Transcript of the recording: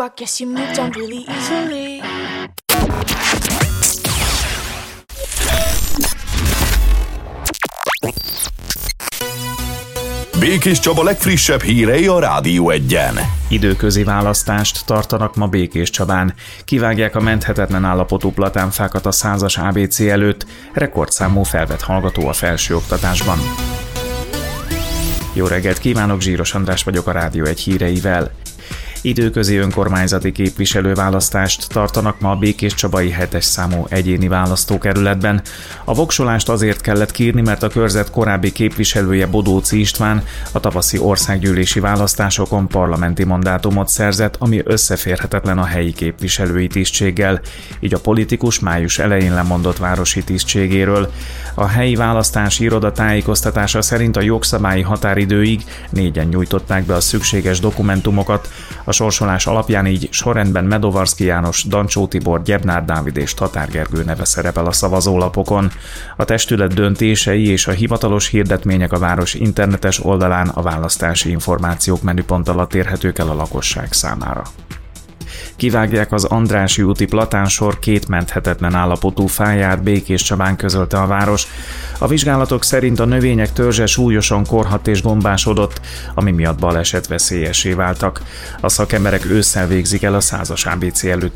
guess you moved on really easily. Békés Csaba legfrissebb hírei a Rádió Egyen. Időközi választást tartanak ma Békés Csabán. Kivágják a menthetetlen állapotú platánfákat a 100-as ABC előtt, rekordszámú felvett hallgató a felsőoktatásban. Jó reggelt kívánok, Zsíros András vagyok a Rádió Egy híreivel. Időközi önkormányzati képviselőválasztást tartanak ma a békéscsabai 7-es számú egyéni választókerületben. A voksolást azért kellett kiírni, mert a körzet korábbi képviselője, Bodóczy István a tavaszi országgyűlési választásokon parlamenti mandátumot szerzett, ami összeférhetetlen a helyi képviselői tisztséggel, így a politikus május elején lemondott városi tisztségéről. A helyi választási iroda tájékoztatása szerint a jogszabályi határidőig 4-en nyújtották be a szükséges dokumentumokat. A sorsolás alapján így sorrendben Medovarszky János, Dancsó Tibor, Gyebnár Dávid és Tatár Gergő neve szerepel a szavazólapokon. A testület döntései és a hivatalos hirdetmények a város internetes oldalán a választási információk menüpont alatt érhetők el a lakosság számára. Kivágják az Andrássy úti platánsor 2 menthetetlen állapotú fáját, Békés Csabán, közölte a város. A vizsgálatok szerint a növények törzse súlyosan korhadt és gombásodott, ami miatt baleset veszélyessé váltak. A szakemberek ősszel végzik el a 100-as ABC előtt